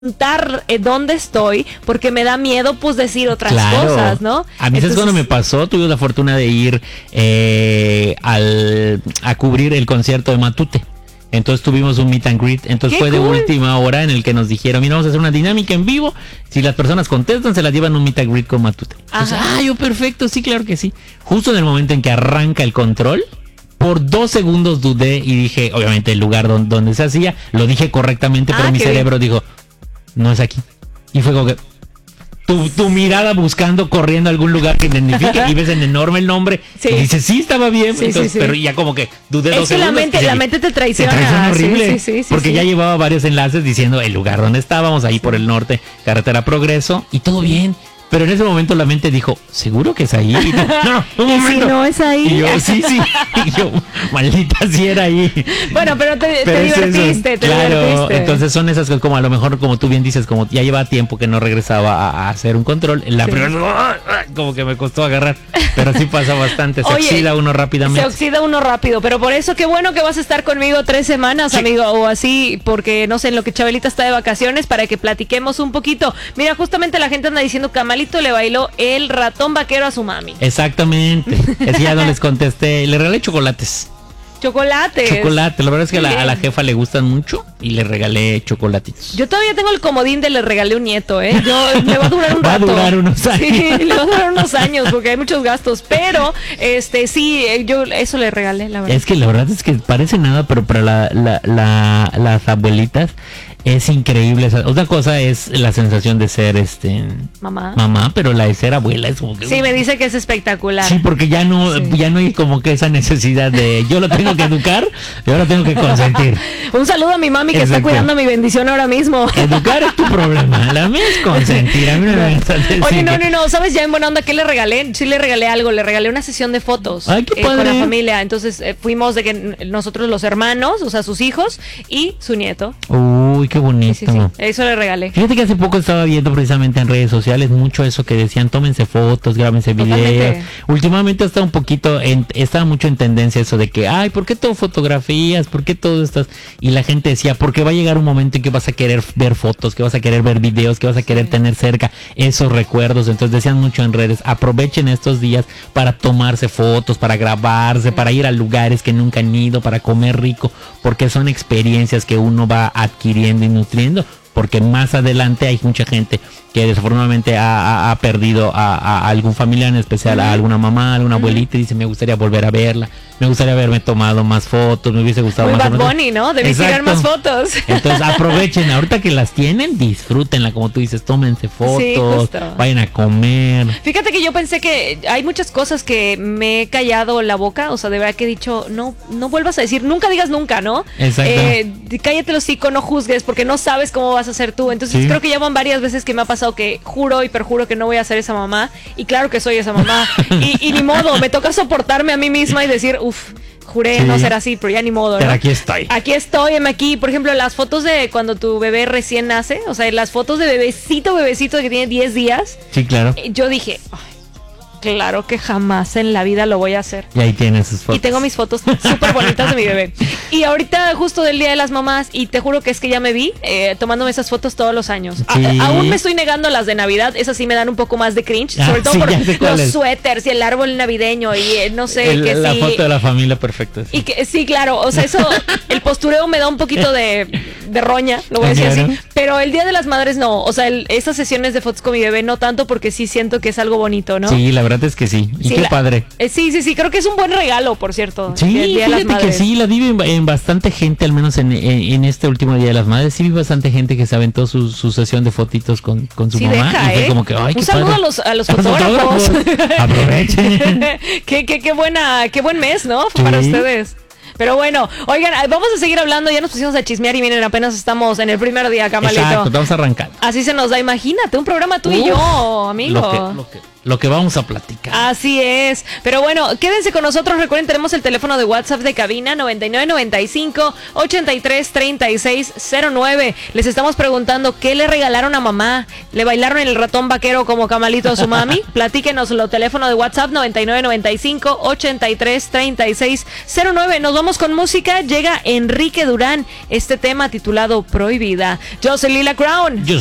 preguntar dónde estoy, porque me da miedo pues decir otras cosas, ¿no? A mí es cuando me pasó, tuve la fortuna de ir a cubrir el concierto de Matute. Entonces tuvimos un meet and greet, entonces fue cool. De última hora en el que nos dijeron, mira, vamos a hacer una dinámica en vivo, si las personas contestan se las llevan un meet and greet con Matute. Entonces, yo perfecto, sí, claro que sí. Justo en el momento en que arranca el control, por 2 segundos dudé y dije, obviamente el lugar donde se hacía, lo dije correctamente, pero mi cerebro dijo, no es aquí. Y fue como que tu mirada buscando, corriendo a algún lugar que identifique y ves en enorme el nombre y dices, sí, estaba bien. Entonces, pero ya como que dudé 2 segundos. La mente te traiciona. Te traiciona horrible. Porque ya llevaba varios enlaces diciendo el lugar donde estábamos, ahí por el norte, carretera Progreso, y todo bien. Pero en ese momento la mente dijo, ¿seguro que es ahí? Y no, un momento. Si no es ahí. Y yo, sí. Y yo, maldita, sí era ahí. Bueno, pero te divertiste, Claro, entonces son esas cosas, como a lo mejor, como tú bien dices, como ya lleva tiempo que no regresaba a hacer un control. La primera, como que me costó agarrar. Pero sí pasa bastante, se oxida uno rápidamente. Se oxida uno rápido, pero por eso qué bueno que vas a estar conmigo 3 semanas, amigo, o así, porque no sé, en lo que Chabelita está de vacaciones, para que platiquemos un poquito. Mira, justamente la gente anda diciendo, Camalito le bailó el ratón vaquero a su mami. Exactamente. Es ya no les contesté. Le regalé chocolates. Chocolate. La verdad es que a la jefa le gustan mucho y le regalé chocolatitos. Yo todavía tengo el comodín de le regalé un nieto, ¿eh? Me va a durar un rato. Va a durar unos años. Sí, le va a durar unos años porque hay muchos gastos. Pero, sí, yo eso le regalé, la verdad. Es que la verdad es que parece nada, pero para las abuelitas es increíble. Otra cosa es la sensación de ser mamá, pero la de ser abuela es como que sí, me dice que es espectacular. Sí, porque ya no hay como que esa necesidad de yo lo tengo que educar, yo lo tengo que consentir. Un saludo a mi mami que está cuidando mi bendición ahora mismo. Educar es tu problema, la mía es consentir. A mí no me gusta decir. Oye, no, ¿sabes ya en buena onda qué le regalé? Sí le regalé algo, le regalé una sesión de fotos. Ay, qué padre. Con la familia. Entonces fuimos de que nosotros los hermanos, o sea, sus hijos y su nieto. Uy, qué bonito. Sí. Eso le regalé. Fíjate que hace poco estaba viendo precisamente en redes sociales mucho eso que decían, tómense fotos, grábense videos. Últimamente estaba mucho en tendencia eso de que, ay, ¿por qué todo fotografías? ¿Por qué todo estas? Y la gente decía, porque va a llegar un momento en que vas a querer ver fotos, que vas a querer ver videos, que vas a querer tener cerca esos recuerdos. Entonces decían mucho en redes, aprovechen estos días para tomarse fotos, para grabarse, para ir a lugares que nunca han ido, para comer rico, porque son experiencias que uno va adquiriendo y nutriendo, porque más adelante hay mucha gente que desafortunadamente ha perdido a algún familiar, en especial a alguna mamá, a alguna abuelita, y dice, me gustaría volver a verla, me gustaría haberme tomado más fotos, me hubiese gustado muy más. Bad Bunny, ¿no? Debí tirar más fotos. Entonces aprovechen, ahorita que las tienen, disfrútenla, como tú dices, tómense fotos, vayan a comer. Fíjate que yo pensé que hay muchas cosas que me he callado la boca, o sea, de verdad que he dicho, no vuelvas a decir, nunca digas nunca, ¿no? Exacto. Cállate el hocico, no juzgues, porque no sabes cómo vas a ser tú. Entonces creo que ya van varias veces que me ha pasado que juro y perjuro que no voy a ser esa mamá, y claro que soy esa mamá, y ni modo, me toca soportarme a mí misma y decir, juré no ser así, pero ya ni modo, ¿no? Pero aquí estoy. Aquí, por ejemplo, las fotos de cuando tu bebé recién nace, o sea, las fotos de bebecito que tiene 10 días. Sí, claro. Yo dije, claro que jamás en la vida lo voy a hacer. Y ahí tienes sus fotos. Y tengo mis fotos súper bonitas de mi bebé. Y ahorita justo del Día de las Mamás, y te juro que es que ya me vi tomándome esas fotos todos los años. Sí. Aún me estoy negando las de Navidad, esas sí me dan un poco más de cringe, sobre todo por los suéteres y el árbol navideño y no sé, la foto de la familia perfecta. Sí. Y que sí, claro, o sea, eso, el postureo me da un poquito de roña, lo voy a decir así. Pero el Día de las Madres no, o sea, esas sesiones de fotos con mi bebé no tanto, porque sí siento que es algo bonito, ¿no? Sí, la verdad es que sí. Y qué padre. Sí, creo que es un buen regalo, por cierto. Sí, fíjate que sí, la vi en bastante gente, al menos en este último Día de las Madres. Sí vi bastante gente que se aventó su sesión de fotitos con su mamá. Deja, y fue como que, ay, un saludo a los fotógrafos. Aprovechen. qué buen mes, ¿no? Para ustedes. Pero bueno, oigan, vamos a seguir hablando, ya nos pusimos a chismear y miren, apenas estamos en el primer día, Camalito. Exacto, vamos a arrancar. Así se nos da, imagínate, un programa tú y yo, amigo. Lo que lo que vamos a platicar. Así es. Pero bueno, quédense con nosotros. Recuerden, tenemos el teléfono de WhatsApp de cabina 9995-833609. Les estamos preguntando qué le regalaron a mamá. ¿Le bailaron el ratón vaquero como Camalito a su mami? Platíquenos el teléfono de WhatsApp 9995-833609. Nos vamos con música. Llega Enrique Durán. Este tema titulado Prohibida. Yo soy Lila Crown.